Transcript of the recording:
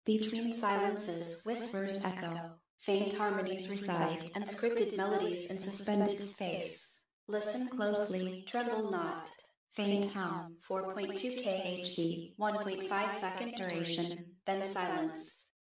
Between silences, whispers echo, faint harmonies reside, and scripted melodies in suspended space. Listen closely, tremble not. Faint hum, 4.2 kHz, 1.5 second duration, then silence.